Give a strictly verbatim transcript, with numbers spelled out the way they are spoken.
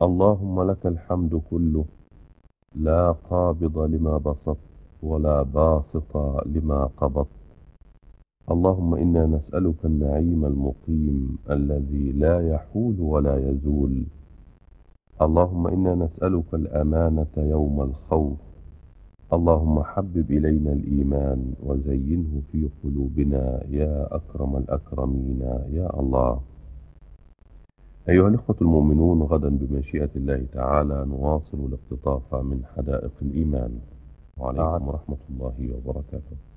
اللهم لك الحمد كله، لا قابض لما بسطت ولا باسط لما قبضت. اللهم إنا نسألك النعيم المقيم الذي لا يحول ولا يزول. اللهم إنا نسألك الأمانة يوم الخوف. اللهم حبب إلينا الإيمان وزينه في قلوبنا يا أكرم الأكرمين يا الله. أيها الإخوة المؤمنون، غدا بمشيئة الله تعالى نواصل الاقتطاف من حدائق الإيمان. وعليكم ورحمة الله وبركاته.